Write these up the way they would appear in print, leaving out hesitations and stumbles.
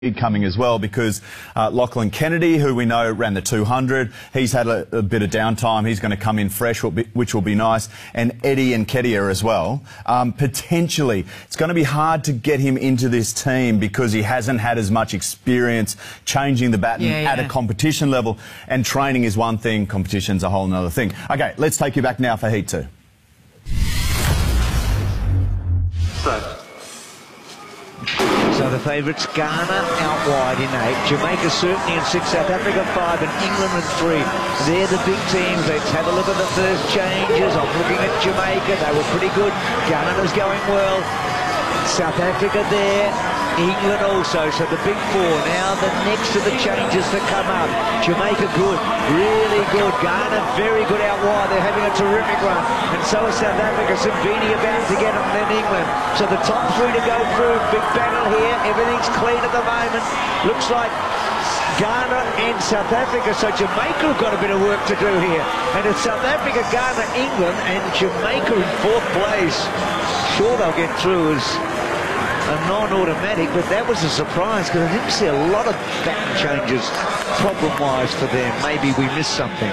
coming as well, because Lachlan Kennedy, who we know ran the 200, he's had a bit of downtime. He's going to come in fresh, which will be nice. And Eddie Nketiah as well. Potentially, it's going to be hard to get him into this team because he hasn't had as much experience changing the baton at a competition level. And training is one thing, competition's a whole other thing. OK, let's take you back now for Heat 2. So the favourites, Ghana out wide in 8, Jamaica certainly in 6, South Africa 5 and England in 3. They're the big teams. Let's have a look at the first changes. I'm looking at Jamaica. They were pretty good. Ghana's going well. South Africa there. England also, so the big four. Now the next of the changes to come up. Jamaica good, really good. Ghana very good out wide. They're having a terrific run. And so is South Africa. Simbini about to get them, and then England. So the top 3 to go through. Big battle here. Everything's clean at the moment. Looks like Ghana and South Africa. So Jamaica have got a bit of work to do here. And it's South Africa, Ghana, England, and Jamaica in 4th place. Sure, they'll get through as a non-automatic, but that was a surprise because I didn't see a lot of baton changes problem-wise for them. Maybe we missed something.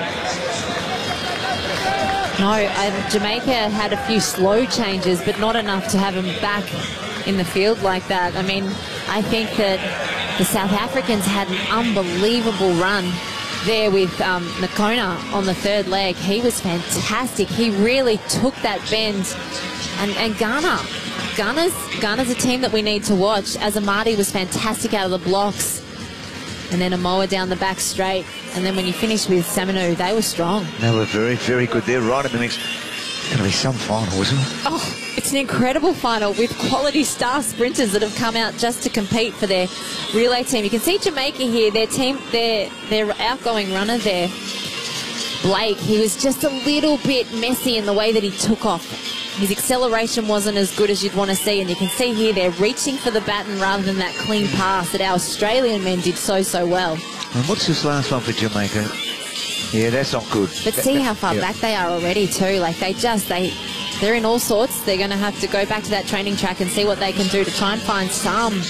No, Jamaica had a few slow changes, but not enough to have them back in the field like that. I mean, I think that the South Africans had an unbelievable run there with Nakona on the 3rd leg. He was fantastic. He really took that bend. And Ghana's a team that we need to watch. Azamadi was fantastic out of the blocks. And then Amoa down the back straight. And then when you finish with Saminu, they were strong. They were very, very good. They're right in the mix. It's going to be some final, isn't it? Oh, it's an incredible final with quality star sprinters that have come out just to compete for their relay team. You can see Jamaica here, their outgoing runner there, Blake. He was just a little bit messy in the way that he took off. His acceleration wasn't as good as you'd want to see, and you can see here they're reaching for the baton rather than that clean pass that our Australian men did so well. And what's this last one for Jamaica? Yeah, that's not good. But see how far back they are already too. Like they're in all sorts. They're going to have to go back to that training track and see what they can do to try and find some.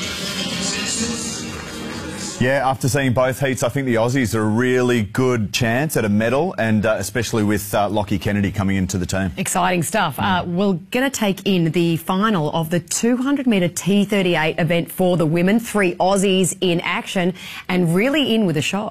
Yeah, after seeing both heats, I think the Aussies are a really good chance at a medal, and especially with Lockie Kennedy coming into the team. Exciting stuff. We're going to take in the final of the 200-metre T38 event for the women. 3 Aussies in action and really in with a shot.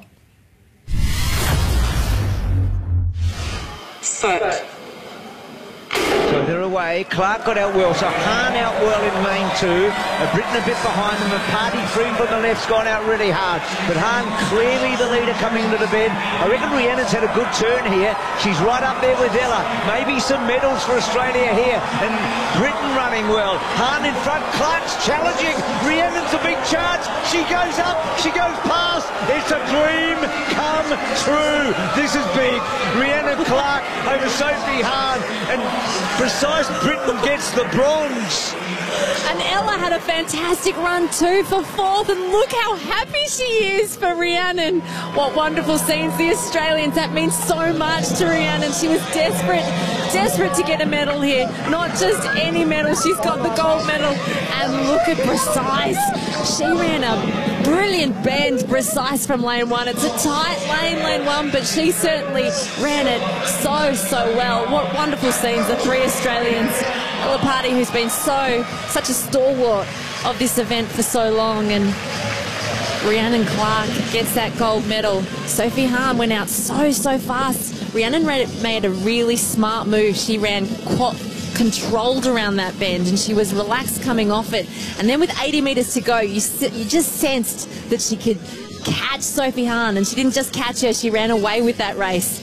So they're away. Clark got out well. So Hahn out well in main 2. Britain a bit behind them. And Party Free from the left's gone out really hard. But Hahn clearly the leader coming into the bend. I reckon Rhiannon's had a good turn here. She's right up there with Ella. Maybe some medals for Australia here. And Britain running well. Hahn in front. Clark's challenging. Rhiannon's a big chance. She goes up. She goes past. It's a dream come true. This is big. Rhiannon Clark over Sophie Hahn. And Precise Britain gets the bronze. And Ella had a fantastic run too for 4th, and look how happy she is for Rhiannon. What wonderful scenes, the Australians. That means so much to Rhiannon. She was desperate to get a medal here. Not just any medal, she's got the gold medal. And look at Precise. She ran a brilliant bend, Precise from lane 1. It's a tight lane 1, but she certainly ran it so well. What wonderful scenes, the 3 Australians. Ella Party, who's been such a stalwart of this event for so long, and Rhiannon Clark gets that gold medal. Sophie Hahn went out so fast. Rhiannon made a really smart move. She ran controlled around that bend, and she was relaxed coming off it. And then with 80 metres to go, you just sensed that she could catch Sophie Hahn, and she didn't just catch her, she ran away with that race.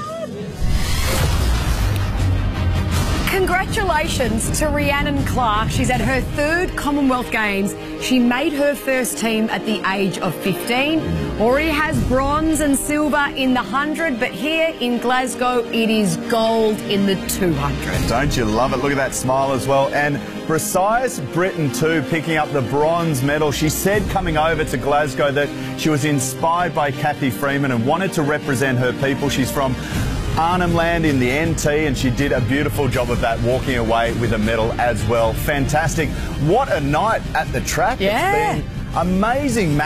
Congratulations to Rhiannon Clark. She's at her 3rd Commonwealth Games. She made her first team at the age of 15. Already has bronze and silver in the 100, but here in Glasgow it is gold in the 200. Don't you love it? Look at that smile as well. And Precise Britain too, picking up the bronze medal. She said coming over to Glasgow that she was inspired by Kathy Freeman and wanted to represent her people. She's from Arnhem Land in the NT, and she did a beautiful job of that, walking away with a medal as well. Fantastic. What a night at the track. Yeah. It's been Amazing